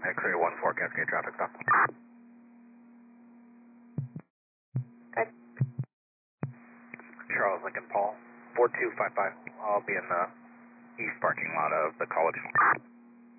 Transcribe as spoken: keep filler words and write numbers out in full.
X-ray one four, Cascade traffic stop. Good. Charles Lincoln Paul, four two five five. I'll be in the east parking lot of the college.